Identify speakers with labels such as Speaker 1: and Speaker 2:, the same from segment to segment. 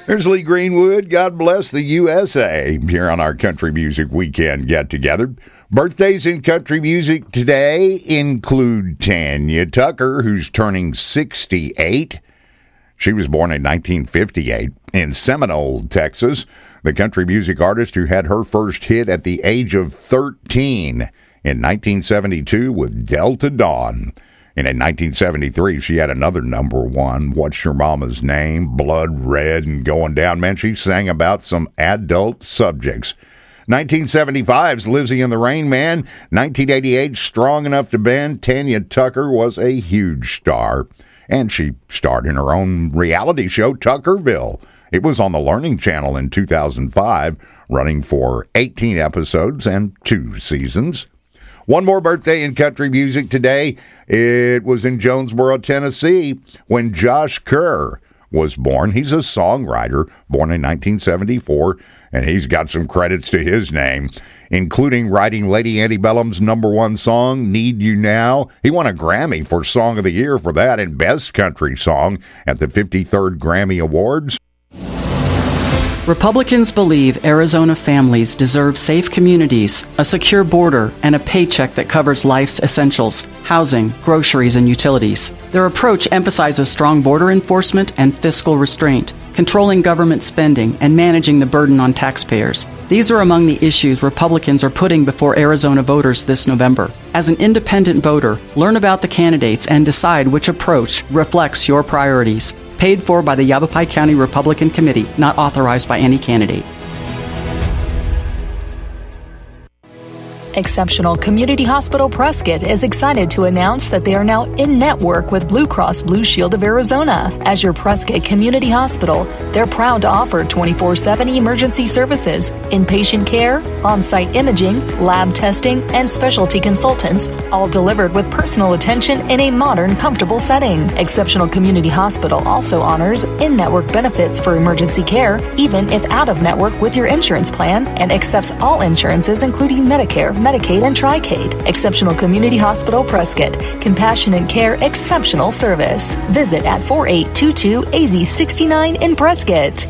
Speaker 1: There's Lee Greenwood. God bless the USA here on our Country Music Weekend get-together. Birthdays in country music today include Tanya Tucker, who's turning 68. She was born in 1958 in Seminole, Texas. The country music artist who had her first hit at the age of 13 in 1972 with Delta Dawn. And in 1973, she had another number one, What's Your Mama's Name, Blood Red, and Going Down. Man, she sang about some adult subjects. 1975's Lizzie and the Rain Man. 1988, Strong Enough to Bend. Tanya Tucker was a huge star. And she starred in her own reality show, Tuckerville. It was on the Learning Channel in 2005, running for 18 episodes and 2 seasons. One more birthday in country music today. It was in Jonesboro, Tennessee, when Josh Kerr was born. He's a songwriter, born in 1974, and he's got some credits to his name, including writing Lady Antebellum's #1 song, Need You Now. He won a Grammy for Song of the Year for that and Best Country Song at the 53rd Grammy Awards.
Speaker 2: Republicans believe Arizona families deserve safe communities, a secure border, and a paycheck that covers life's essentials, housing, groceries, and utilities. Their approach emphasizes strong border enforcement and fiscal restraint, controlling government spending, and managing the burden on taxpayers. These are among the issues Republicans are putting before Arizona voters this November. As an independent voter, learn about the candidates and decide which approach reflects your priorities. Paid for by the Yavapai County Republican Committee, not authorized by any candidate.
Speaker 3: Exceptional Community Hospital Prescott is excited to announce that they are now in network with Blue Cross Blue Shield of Arizona. As your Prescott Community Hospital, they're proud to offer 24/7 emergency services, inpatient care, on-site imaging, lab testing, and specialty consultants, all delivered with personal attention in a modern, comfortable setting. Exceptional Community Hospital also honors in-network benefits for emergency care, even if out-of-network with your insurance plan, and accepts all insurances including Medicare, Medicaid, and Tri-Caid. Exceptional Community Hospital Prescott. Compassionate care, exceptional service. Visit at 4822 AZ69 in Prescott.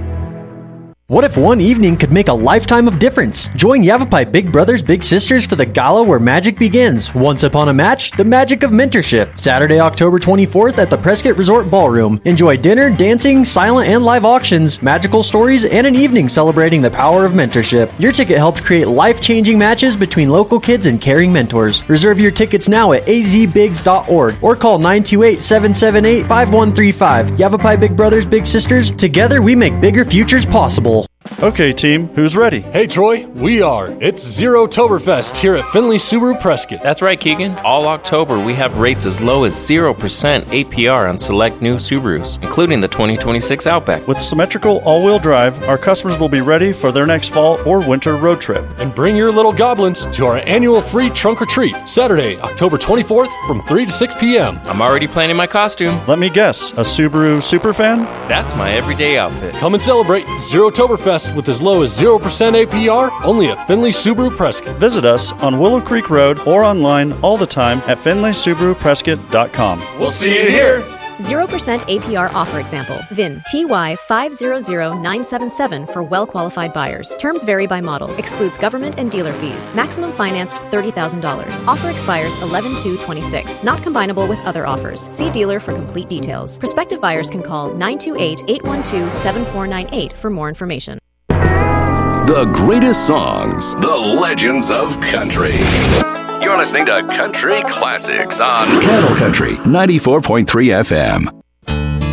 Speaker 4: What if one evening could make a lifetime of difference? Join Yavapai Big Brothers Big Sisters for the gala where magic begins. Once upon a match, the magic of mentorship. Saturday, October 24th at the Prescott Resort Ballroom. Enjoy dinner, dancing, silent and live auctions, magical stories, and an evening celebrating the power of mentorship. Your ticket helps create life-changing matches between local kids and caring mentors. Reserve your tickets now at azbigs.org or call 928-778-5135. Yavapai Big Brothers Big Sisters. Together we make bigger futures possible.
Speaker 5: Okay, team, who's ready?
Speaker 6: Hey, Troy, we are. It's Zero-Toberfest here at Findlay Subaru Prescott.
Speaker 7: That's right, Keegan. All October, we have rates as low as 0% APR on select new Subarus, including the 2026 Outback.
Speaker 5: With symmetrical all-wheel drive, our customers will be ready for their next fall or winter road trip.
Speaker 6: And bring your little goblins to our annual free trunk or treat, Saturday, October 24th from 3 to 6 p.m.
Speaker 7: I'm already planning my costume.
Speaker 5: Let me guess, a Subaru superfan?
Speaker 7: That's my everyday outfit.
Speaker 6: Come and celebrate Zero-Toberfest with as low as 0% APR, only at Findlay Subaru Prescott.
Speaker 5: Visit us on Willow Creek Road or online all the time at FindlaySubaruPrescott.com.
Speaker 6: We'll see you here.
Speaker 8: 0% APR offer example. VIN TY500977 for well-qualified buyers. Terms vary by model. Excludes government and dealer fees. Maximum financed $30,000. Offer expires 11/2/26. Not combinable with other offers. See dealer for complete details. Prospective buyers can call 928-812-7498 for more information.
Speaker 9: The greatest songs, the legends of country. You're listening to Country Classics on Cattle Country 94.3 FM.